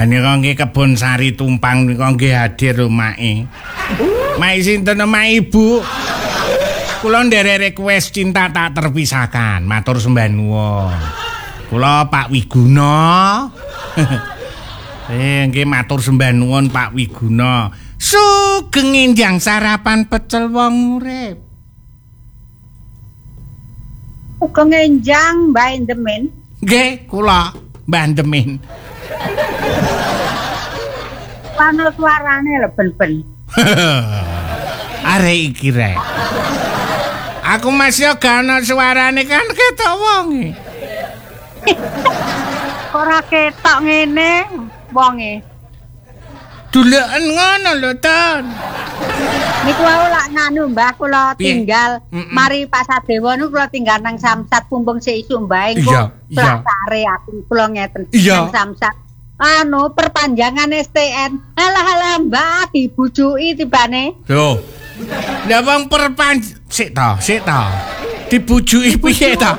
Nika nggih Kebon Sari Tumpang nika nggih hadir lho Mae. Mae sinten Mae Ibu? Kula nderek request cinta tak terpisahkan. Matur sembah nuwun. Kula Pak Wiguna. Nggih matur sembah nuwun Pak Wiguna. Sugeng enjang sarapan pecel wong urip. Sugeng enjang Mbah Endemin. Nggih, kula Mbah Endemin. Pano suarane lho ben-ben. Arek iki rek. Aku masih gak ana suarane kan ketok wonge. Ora ketok ngene wonge. Duleken ngono lho, Ton. Niku wae lak nganu Mbah kula tinggal mari Pak Sadewa niku kula tinggal nang Samsat pumpung sesuk Mbah engko sare aku kula ngeten nang Samsat. Anu perpanjangan STN. Alah Mbah dibujuki tibane. Lho. Lah wong sik ta. Dibujuki piye ta?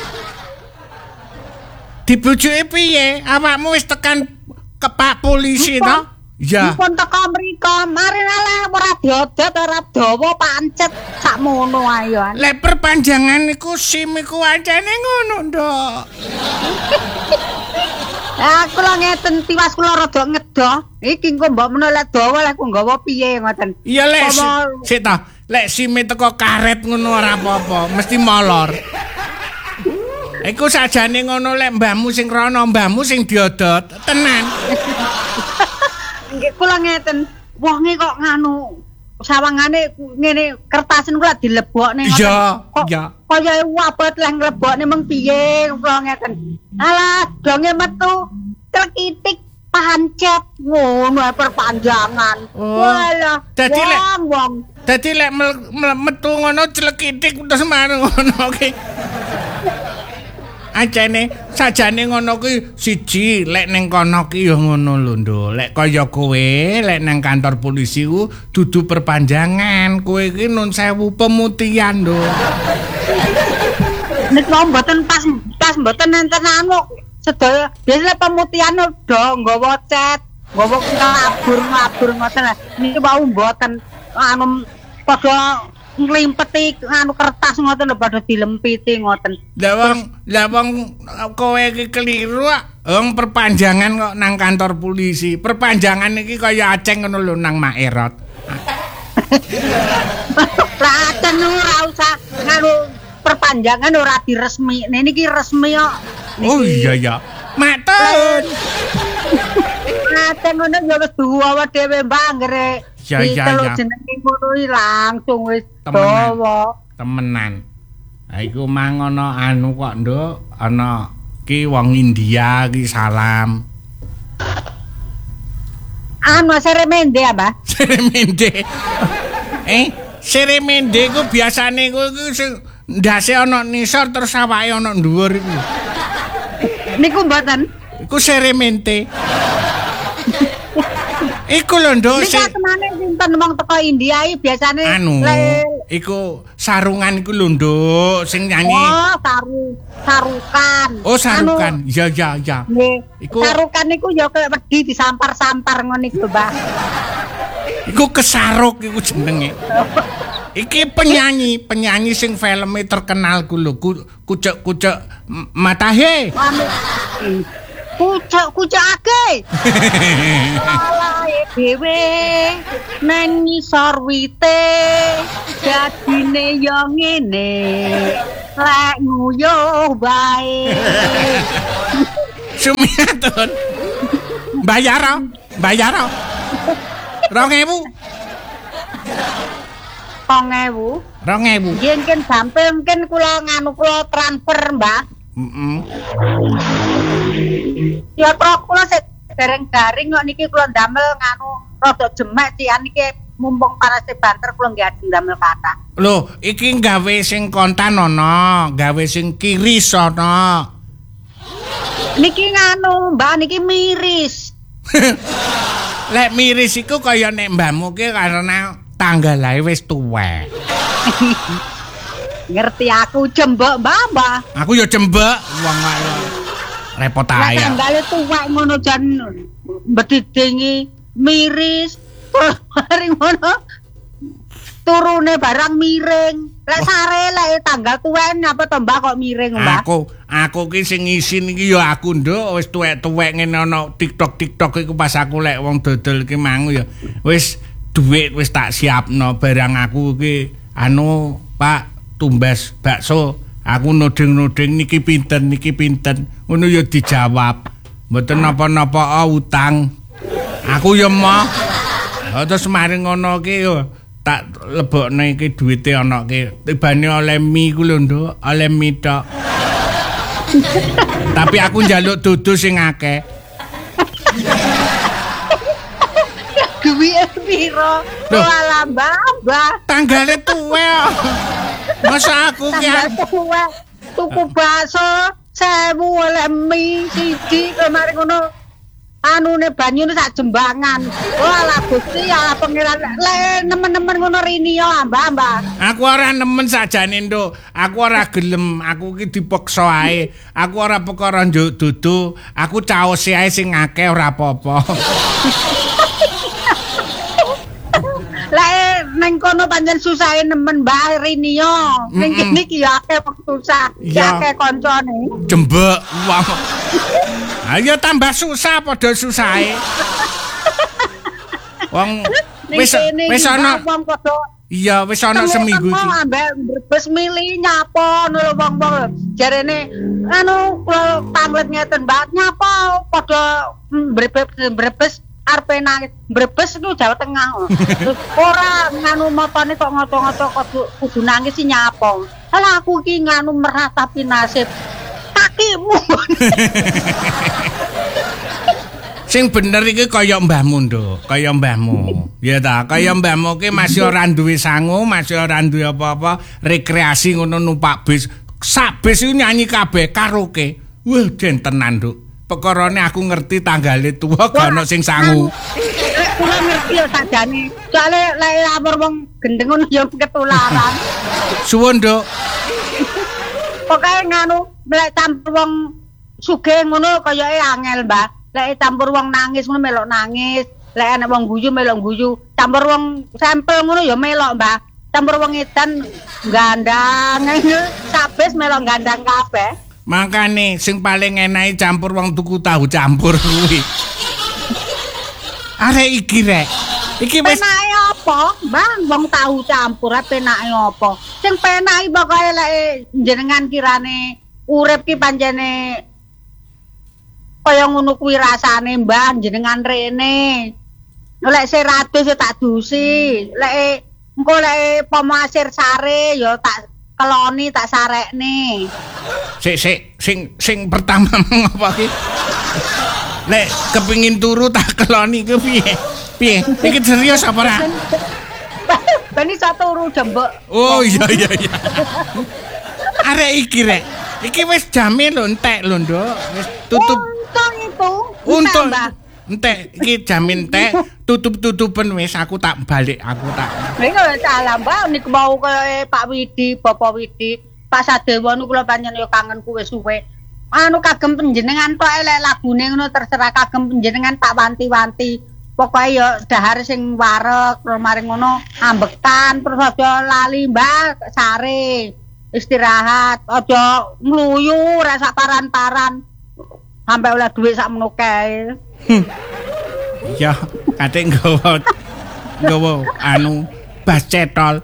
Dibujuki piye? Awakmu wis tekan ke Pak polisi ta? Ya. Pun teko mriko, mari alah ora diodot ora dawa pancet sakmono ae yo. Lek perpanjangan iku SIM iku ancene ngono, Nduk. Aku lho ngeten tiwas kula rada ngedoh. Iki engko mbok menawa lek dawa lek ku nggawa piye ngoten. Iya lek sik ta, lek SIM teko karet ngono ora apa-apa, mesti molor. Iku sajane ngono lek mbahmu sing rono, mbahmu sing diodot, tenan. Nggih kula ngeten, wonge kok nganu sawangane ngene kertasen kula dilebokne ngoten. Iya. Kaya abot lah nglebokne mung piye kula ngeten. Alah donge metu telekitik pancet ngono perpanjangan. Walah. Dadi lek metu ngono clekitik terus ngono ki. Acene sajane ngono kuwi siji lek ning kono ki ya ngono lho Nduk. Lek kaya kowe lek nang kantor polisi ku dudu perpanjangan, kowe iki nun sewu pemutihan Nduk. Nek mboten pas mboten enten anu sedaya biasa pemutihan do nggawa cat, nggawa ngabur ngoten. Niki wau mboten anu padha nglimpeti anu kertas ngoten lho padha dilempiti ngoten. Lah wong kowe iki keliru wong perpanjangan kok nang kantor polisi. Perpanjangan iki kaya Aceng ngono lho nang Maerot. Lah Aceng ora usah nganu perpanjangan ora diresmi. Niki resmi kok. Oh iya. Matur. Aceng ngono ya wis duwe dhewe Mbah anggere. Ya. Jenenge ngono langsung wis dawa. Temenan. Ha iku mang ana anu kok Nduk, ana ki wong India ki salam. Anu seremende apa? Seremende. Seremende ku biasane ku sing ndase ana nisor terus awake ana dhuwur iku. Niku mboten. Iku seremende. Iku lho Nduk sing temane sinten wong teko India iki biasane iku sarungan iku lho Nduk sing nyanyi. Oh, sarukan. Oh, sarukan. Iya. Iku sarukan niku ya kaya wedi disampar-sampar ngono iku, Mbah. Iku kesaruk iku jenenge. Iki penyanyi sing filme terkenal ku lho, kucek matahe. Kucake. Alae dhewe nang ngisor wite dadine yo ngene lek nguyuh bae. Sumiatun. Bayar. 2000. 2000. Mungkin sampai mungkin kula transfer, Mbak. Ya kula dereng-garing kok niki kula ndamel rada jemek cian niki mumpung parase banter kula nggih ajeng ndamel kathah. Lho, iki gawe sing kontan ana, gawe sing kiris ana. Niki Mbak niki miris. Lek miris iku kaya nek mbahmu ki karena tanggalae wis tuwek. Ngerti aku jembek, Mbak. Aku ya jembek wong kaya. repot ae. Nek tanggale tuwek ngono jan bedidingi miris. Mari ngono. Turune barang miring. Lek sare lek tanggal tuwek apa to Mbah kok miring, Mbah? Aku ki sing isin iki ya aku nduk wis tuwek-tuwek ngene ana TikTok iku pas aku lek wong dodol ki mangu ya. Wis duit wis tak siapno barang aku ki Pak tumbas bakso. Aku noding-noding niki pinten. Ngono ya dijawab. Mboten napa-napa utang. Aku ya moh. Terus maring ngono ki yo tak lebokne iki duwite ana ki. Tibane oleh mie ku lho Nduk, oleh mie tok. Tapi aku njaluk dudu sing akeh. Duwike piro? Walah Mbah. Tanggale tuwe. Masa aku ki tuwe tuku bakso 1000 oleh mie siji kemarin ngono. Anune banyune sak jembangan. Walah Gusti ya pangeran le nemen-nemen ngono rini yo Mbah. Aku ora nemen sakjane Nduk. Aku ora gelem, aku ki dipaksa ae. Aku ora perkara njuk dudu, aku caose ae sing akeh ora apa-apa. Lah neng kono pancen susahe nemen Mbah rini yo. Ning kene ki ya akeh susah, ya akeh kancane. Jembek wong. Ayo tambah susah padha susahe. Wong wis ana. Iya, wis ana seminggu iki. Ambek brebes mili nyapa ngono wong-wong. Jarene pamlet ngeten Mbak nyapa padha brebes arepe nangis. Brebes iku Jawa Tengah. Ora nganu motone kok ngoto-ngoto kudu nangis si nyapa. Lah aku iki nganu meratapi nasib. Kakimu. Sing bener iki kaya mbahmu Nduk, kaya mbahmu. Ya ta, kaya mbahmu ki masih ora duwe sangu, masih ora duwe apa-apa, rekreasi ngono numpak bis. Sak bis iki nyanyi kabeh karaoke. Wah, den tenan Nduk. Pekarane aku ngerti tanggale tuwa gak ono sing sangu. Kula ngerti ya sajane. Soale lek lapor wong gendeng ngono ya ketularan. Suwun Nduk. Pokoke nganu lek campur wong sugih ngono kayake angel, Mbah. Lek campur wong nangis ngono melok nangis, lek ana wong guyu melok guyu, campur wong sampel ngono ya melok, Mbah. Campur wong edan gandang, sabes melok gandang kabeh. Makane sing paling enak campur wong tuku tahu campur kuwi. Arek iki rek. Iki wis penake apa? Mbah, wong tahu campur penake apa? Sing penake pokoke lek jenengan kirane urip ki pancene kaya ngono kuwi rasane Mbah jenengan rene. Lek 100 ya tak dusi, lek engko lek pemasir sare ya tak keloni tak sarekne. Sing pertama ngapa ki? Lek kepengin turu tak keloni ku piye? Piye? Iki serius apa ora? Ben iso turu jembek. Oh iya. Arek iki rek. Iki wis jame lho entek lho Nduk. Wis tutup. Untung entek iki jamin entek tutup-tutupen wis aku tak balik aku tak. Lha salah Mbak niku mau kaya Pak Widi, Bapak Widi, Pak Sadewa niku kula pancen ya kangenku wis suwe. Anu kagem panjenengan tok elek lagune ngono terserah kagem panjenengan tak wanti-wanti. Pokoke ya dahar sing wareg maring ngono ambekan terus aja lali Mbak sare. Istirahat, aja ngluyu rasa paran-paran. Sampai oleh duit sak menoke kae. Ya, kate nggawa anu bas cetol.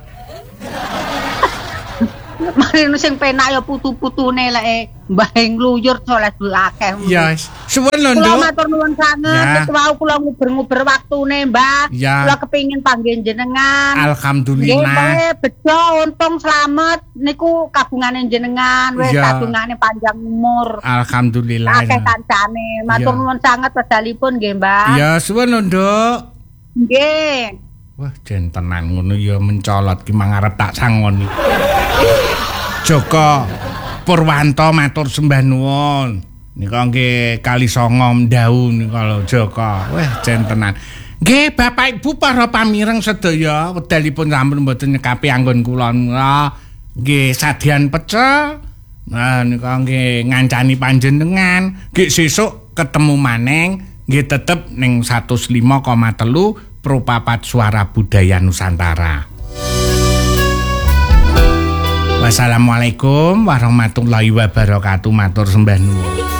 Mari sing penak ya putu-putune lek mbah ngluyur oleh duit akeh. Ya, suwun lho Nduk. Kula matur nuwun sanget, wau kula nguber-nguber waktune, Mbah. Kula kepengin panggih jenengan. Alhamdulillah. Nggih, bejo untung slamet niku kabungane jenengan, wis kadungane panjang umur. Alhamdulillah. Akeh kancane. Matur nuwun sanget pedalipun nggih, Mbah. Ya, suwun lho Nduk. Nggih. Wah, jen tenan ngono ya mencolot ki mangarep tak sangon. Joko Purwanto matur sembah nuwun. Nika nggih kali 9 ndau nika lho Joko. Wah, jen tenan. Nggih, Bapak Ibu para pamireng sedaya, wedalipun sampun mboten nyekapi anggon kula. Nggih, sadyan pecel Nah nika nggih ngancani panjenengan, nggih sesuk ketemu maneng nggih tetep ning 105,3 Pro 4 Suara Budaya Nusantara. Wassalamualaikum warahmatullahi wabarakatuh. Matur sembah nuwun.